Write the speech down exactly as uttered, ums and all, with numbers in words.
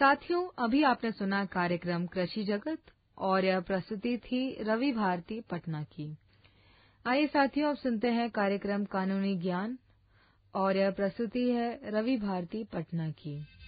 साथियों, अभी आपने सुना कार्यक्रम कृषि जगत और यह प्रस्तुति थी रवि भारती पटना की। आइए साथियों, अब सुनते हैं कार्यक्रम कानूनी ज्ञान और यह प्रस्तुति है रवि भारती पटना की।